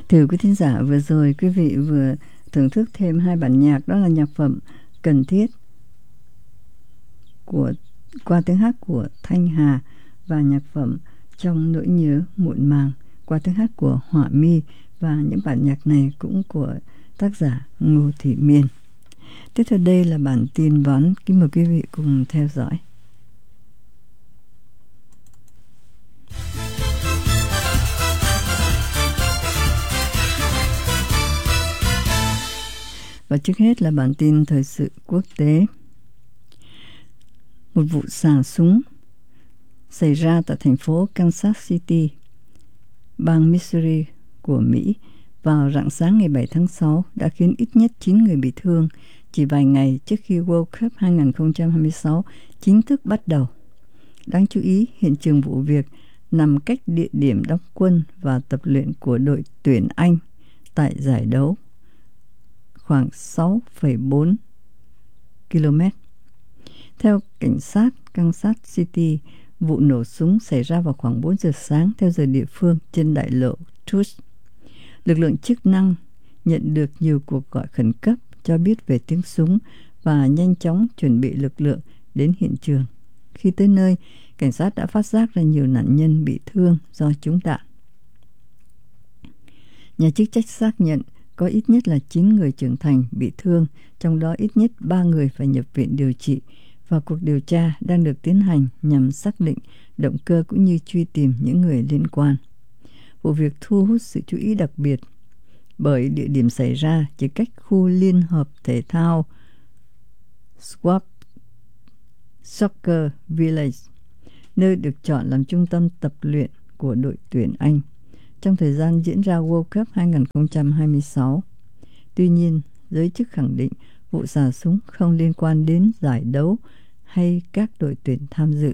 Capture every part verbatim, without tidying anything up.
Thưa quý thính giả, vừa rồi quý vị vừa thưởng thức thêm hai bản nhạc, đó là nhạc phẩm Cần Thiết của qua tiếng hát của Thanh Hà và nhạc phẩm Trong Nỗi Nhớ Muộn Màng qua tiếng hát của Họa Mi, và những bản nhạc này cũng của tác giả Ngô Thị Miên. Tiếp theo đây là bản tin vắn, kính mời quý vị cùng theo dõi. Và trước hết là bản tin thời sự quốc tế. Một vụ xả súng xảy ra tại thành phố Kansas City, bang Missouri của Mỹ vào rạng sáng ngày bảy tháng sáu đã khiến ít nhất chín người bị thương chỉ vài ngày trước khi World Cup hai không hai sáu chính thức bắt đầu. Đáng chú ý, hiện trường vụ việc nằm cách địa điểm đóng quân và tập luyện của đội tuyển Anh tại giải đấu khoảng sáu phẩy bốn ki lô mét. Theo cảnh sát Kansas City, vụ nổ súng xảy ra vào khoảng bốn giờ sáng theo giờ địa phương trên đại lộ Truth. Lực lượng chức năng nhận được nhiều cuộc gọi khẩn cấp cho biết về tiếng súng và nhanh chóng chuẩn bị lực lượng đến hiện trường. Khi tới nơi, cảnh sát đã phát giác ra nhiều nạn nhân bị thương do trúng đạn. Nhà chức trách xác nhận có ít nhất là chín người trưởng thành bị thương, trong đó ít nhất ba người phải nhập viện điều trị, và cuộc điều tra đang được tiến hành nhằm xác định động cơ cũng như truy tìm những người liên quan. Vụ việc thu hút sự chú ý đặc biệt bởi địa điểm xảy ra chỉ cách khu liên hợp thể thao Swap Soccer Village, nơi được chọn làm trung tâm tập luyện của đội tuyển Anh trong thời gian diễn ra World Cup hai không hai sáu. Tuy nhiên, giới chức khẳng định vụ xả súng không liên quan đến giải đấu hay các đội tuyển tham dự.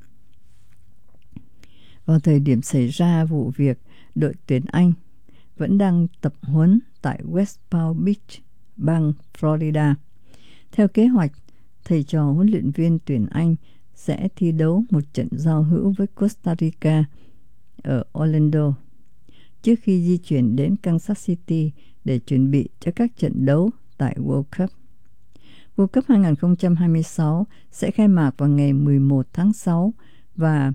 Vào thời điểm xảy ra vụ việc, đội tuyển Anh vẫn đang tập huấn tại West Palm Beach, bang Florida. Theo kế hoạch, thầy trò huấn luyện viên tuyển Anh sẽ thi đấu một trận giao hữu với Costa Rica ở Orlando trước khi di chuyển đến Kansas City để chuẩn bị cho các trận đấu tại World Cup. World Cup hai không hai sáu sẽ khai mạc vào ngày mười một tháng sáu và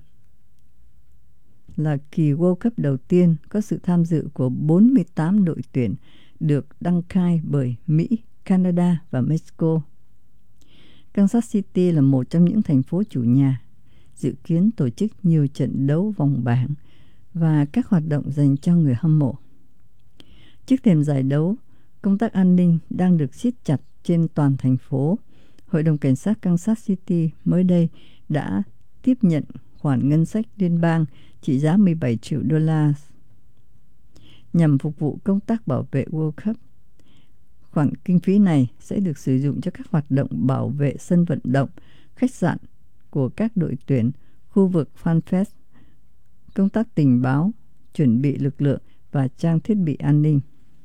là kỳ World Cup đầu tiên có sự tham dự của bốn mươi tám đội tuyển được đăng cai bởi Mỹ, Canada và Mexico. Kansas City là một trong những thành phố chủ nhà, dự kiến tổ chức nhiều trận đấu vòng bảng và các hoạt động dành cho người hâm mộ. Trước thềm giải đấu, công tác an ninh đang được siết chặt trên toàn thành phố. Hội đồng Cảnh sát Kansas City mới đây đã tiếp nhận khoản ngân sách liên bang trị giá mười bảy triệu đô la nhằm phục vụ công tác bảo vệ World Cup. Khoản kinh phí này sẽ được sử dụng cho các hoạt động bảo vệ sân vận động, khách sạn của các đội tuyển, khu vực FanFest, công tác tình báo, chuẩn bị lực lượng và trang thiết bị an ninh.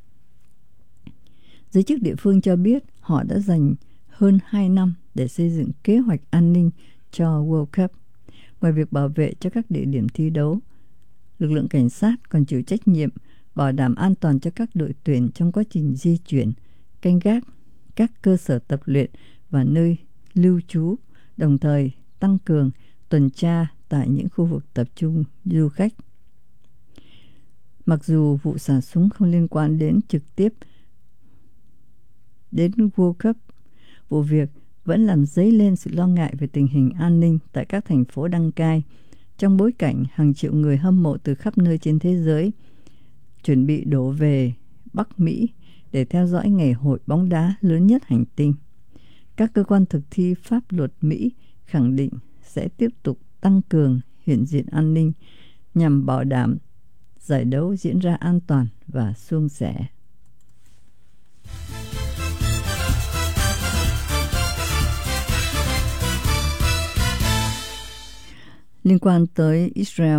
Giới chức địa phương cho biết họ đã dành hơn hai năm để xây dựng kế hoạch an ninh cho World Cup. Ngoài việc bảo vệ cho các địa điểm thi đấu, lực lượng cảnh sát còn chịu trách nhiệm bảo đảm an toàn cho các đội tuyển trong quá trình di chuyển, canh gác các cơ sở tập luyện và nơi lưu trú, đồng thời tăng cường tuần tra tại những khu vực tập trung du khách. Mặc dù vụ xả súng không liên quan đến trực tiếp đến World Cup, vụ việc vẫn làm dấy lên sự lo ngại về tình hình an ninh tại các thành phố đăng cai, trong bối cảnh hàng triệu người hâm mộ từ khắp nơi trên thế giới chuẩn bị đổ về Bắc Mỹ để theo dõi ngày hội bóng đá lớn nhất hành tinh. Các cơ quan thực thi pháp luật Mỹ khẳng định sẽ tiếp tục tăng cường hiện diện an ninh nhằm bảo đảm giải đấu diễn ra an toàn và suôn sẻ. Liên quan tới Israel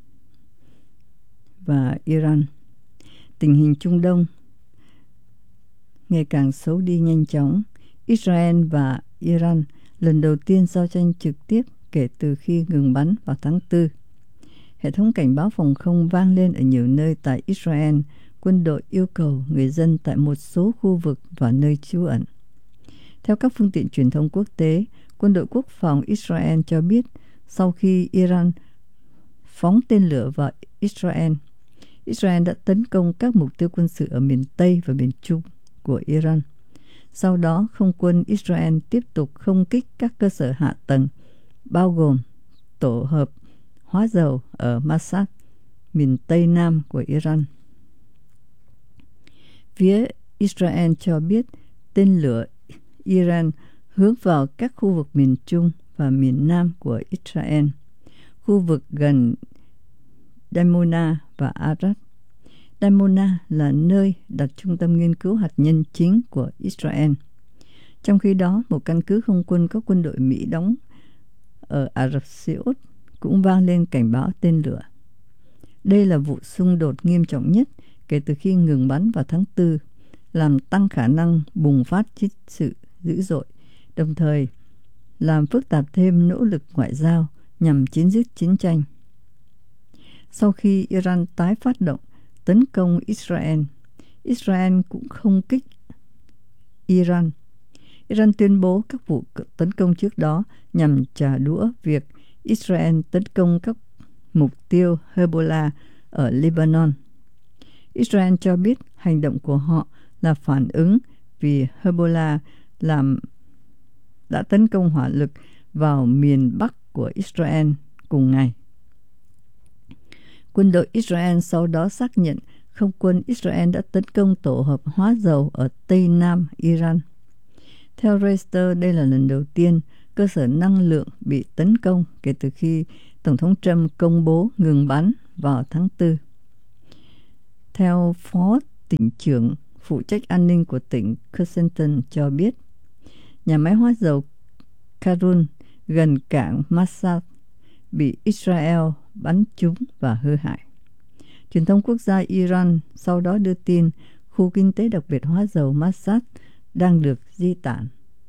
và Iran, tình hình Trung Đông ngày càng xấu đi nhanh chóng. Israel và Iran lần đầu tiên giao tranh trực tiếp kể từ khi ngừng bắn vào tháng tư. Hệ thống cảnh báo phòng không vang lên ở nhiều nơi tại Israel quân đội yêu cầu người dân tại một số khu vực và nơi trú ẩn. Theo các phương tiện truyền thông quốc tế, quân đội quốc phòng Israel cho biết sau khi Iran phóng tên lửa vào Israel, Israel đã tấn công các mục tiêu quân sự ở miền Tây và miền Trung của Iran. Sau đó, không quân Israel tiếp tục không kích các cơ sở hạ tầng, bao gồm tổ hợp hóa dầu ở Masad, miền Tây Nam của Iran. Phía Israel cho biết tên lửa Iran hướng vào các khu vực miền Trung và miền Nam của Israel, khu vực gần Dimona và Arad. Dimona là nơi đặt trung tâm nghiên cứu hạt nhân chính của Israel. Trong khi đó, một căn cứ không quân có quân đội Mỹ đóng ở Ả Rập Xê Út cũng vang lên cảnh báo tên lửa. Đây là vụ xung đột nghiêm trọng nhất kể từ khi ngừng bắn vào tháng tư, làm tăng khả năng bùng phát chiến sự dữ dội, đồng thời làm phức tạp thêm nỗ lực ngoại giao nhằm chấm dứt chiến tranh. Sau khi Iran tái phát động tấn công Israel, Israel cũng không kích Iran. Iran tuyên bố các vụ tấn công trước đó nhằm trả đũa việc Israel tấn công các mục tiêu Hezbollah ở Lebanon. Israel cho biết hành động của họ là phản ứng vì Hezbollah làm đã tấn công hỏa lực vào miền Bắc của Israel cùng ngày. Quân đội Israel sau đó xác nhận không quân Israel đã tấn công tổ hợp hóa dầu ở Tây Nam Iran. Theo Reuters, đây là lần đầu tiên cơ sở năng lượng bị tấn công kể từ khi Tổng thống Trump công bố ngừng bắn vào tháng tư. Theo Phó tỉnh trưởng phụ trách an ninh của tỉnh Kirstenton cho biết, nhà máy hóa dầu Karun gần cảng Masad bị Israel bắn trúng và hư hại. Truyền thông quốc gia Iran sau đó đưa tin khu kinh tế đặc biệt hóa dầu Masad đang được di tản.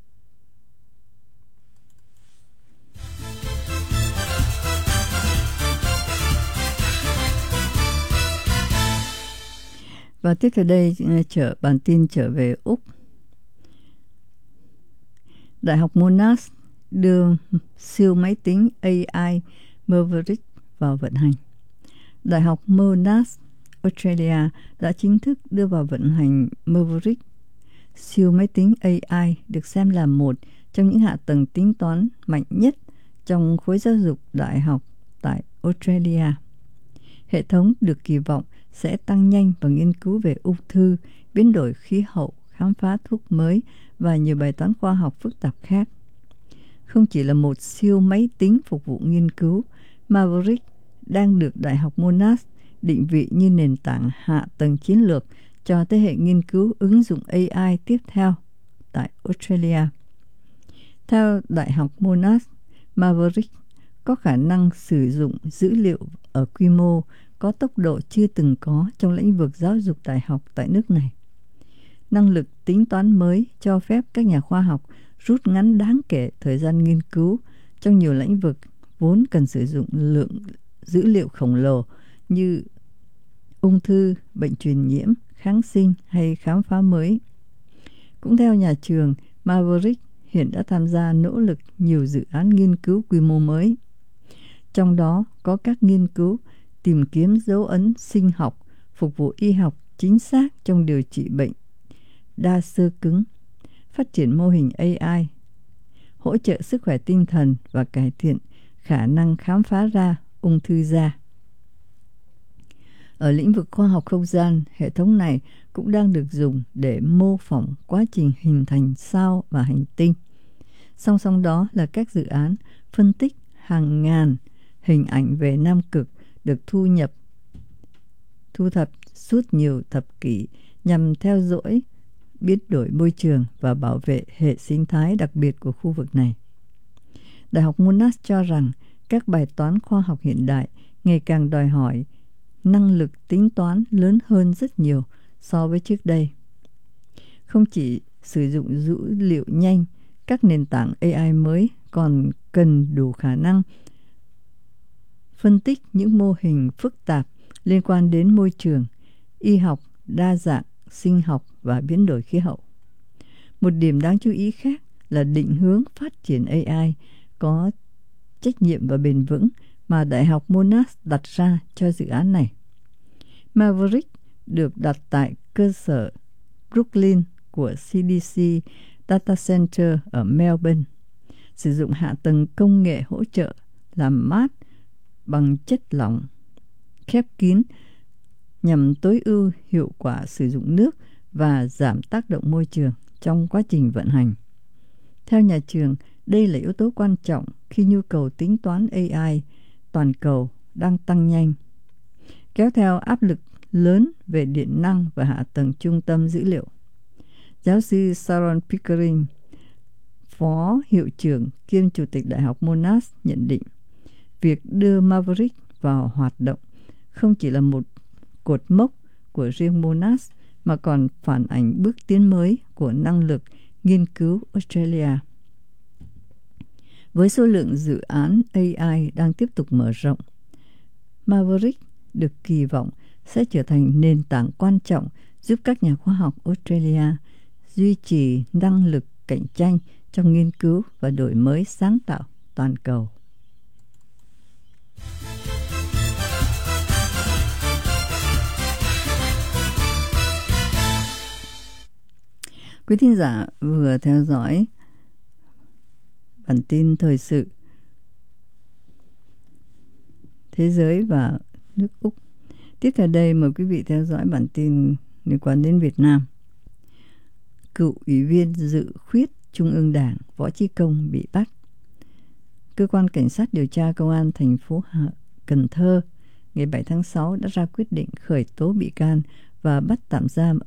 Và tiếp theo đây trở bản tin trở về Úc. Đại học Monash đưa siêu máy tính a i Maverick vào vận hành. Đại học Monash, Australia đã chính thức đưa vào vận hành Maverick. Siêu máy tính a i được xem là một trong những hạ tầng tính toán mạnh nhất trong khối giáo dục đại học tại Australia. Hệ thống được kỳ vọng sẽ tăng nhanh vào nghiên cứu về ung thư, biến đổi khí hậu, khám phá thuốc mới và nhiều bài toán khoa học phức tạp khác. Không chỉ là một siêu máy tính phục vụ nghiên cứu, Maverick đang được Đại học Monash định vị như nền tảng hạ tầng chiến lược cho thế hệ nghiên cứu ứng dụng a i tiếp theo tại Australia. Theo Đại học Monash, Maverick có khả năng sử dụng dữ liệu ở quy mô có tốc độ chưa từng có trong lĩnh vực giáo dục đại học tại nước này. Năng lực tính toán mới cho phép các nhà khoa học rút ngắn đáng kể thời gian nghiên cứu trong nhiều lĩnh vực vốn cần sử dụng lượng dữ liệu khổng lồ như ung thư, bệnh truyền nhiễm, kháng sinh hay khám phá mới. Cũng theo nhà trường, Maverick hiện đã tham gia nỗ lực nhiều dự án nghiên cứu quy mô mới. Trong đó có các nghiên cứu tìm kiếm dấu ấn sinh học, phục vụ y học chính xác trong điều trị bệnh đa xơ cứng, phát triển mô hình a i, hỗ trợ sức khỏe tinh thần và cải thiện khả năng khám phá ra ung thư da. Ở lĩnh vực khoa học không gian, hệ thống này cũng đang được dùng để mô phỏng quá trình hình thành sao và hành tinh. Song song đó là các dự án phân tích hàng ngàn hình ảnh về Nam Cực được thu nhập, thu thập suốt nhiều thập kỷ nhằm theo dõi biến đổi môi trường và bảo vệ hệ sinh thái đặc biệt của khu vực này. Đại học Monash cho rằng các bài toán khoa học hiện đại ngày càng đòi hỏi năng lực tính toán lớn hơn rất nhiều so với trước đây. Không chỉ sử dụng dữ liệu nhanh, các nền tảng a i mới còn cần đủ khả năng phân tích những mô hình phức tạp liên quan đến môi trường, y học, đa dạng sinh học và biến đổi khí hậu. Một điểm đáng chú ý khác là định hướng phát triển a i có trách nhiệm và bền vững mà Đại học Monash đặt ra cho dự án này. Maverick được đặt tại cơ sở Brooklyn của xê đê xê Data Center ở Melbourne, sử dụng hạ tầng công nghệ hỗ trợ làm mát bằng chất lỏng khép kín nhằm tối ưu hiệu quả sử dụng nước và giảm tác động môi trường trong quá trình vận hành. Theo nhà trường, đây là yếu tố quan trọng khi nhu cầu tính toán a i toàn cầu đang tăng nhanh, kéo theo áp lực lớn về điện năng và hạ tầng trung tâm dữ liệu. Giáo sư Sharon Pickering, Phó Hiệu trưởng kiêm Chủ tịch Đại học Monash nhận định, việc đưa Maverick vào hoạt động không chỉ là một cột mốc của riêng Monash mà còn phản ảnh bước tiến mới của năng lực nghiên cứu Australia. Với số lượng dự án a i đang tiếp tục mở rộng, Maverick được kỳ vọng sẽ trở thành nền tảng quan trọng giúp các nhà khoa học Australia duy trì năng lực cạnh tranh trong nghiên cứu và đổi mới sáng tạo toàn cầu. Quý thính giả vừa theo dõi bản tin thời sự thế giới và nước Úc. Tiếp theo đây mời quý vị theo dõi bản tin liên quan đến Việt Nam. Cựu ủy viên dự khuyết Trung ương Đảng Võ Chí Công bị bắt. Cơ quan cảnh sát điều tra công an thành phố Cần Thơ ngày bảy tháng sáu đã ra quyết định khởi tố bị can và bắt tạm giam